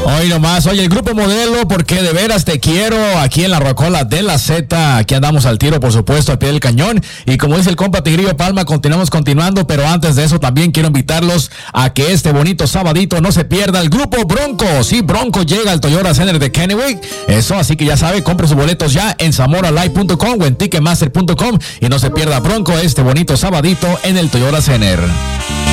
Hoy nomás, oye, el Grupo Modelo, porque de veras te quiero, aquí en la Rocola de la Z, aquí andamos al tiro, por supuesto, al pie del cañón, y como dice el compa Tigrillo Palma, continuando, pero antes de eso también quiero invitarlos a que este bonito sabadito no se pierda el Grupo Bronco. Sí, Bronco llega al Toyota Center de Kennewick, eso, así que ya sabe, compre sus boletos ya en zamoralive.com o en ticketmaster.com y no se pierda Bronco este bonito sabadito en el Toyota Center.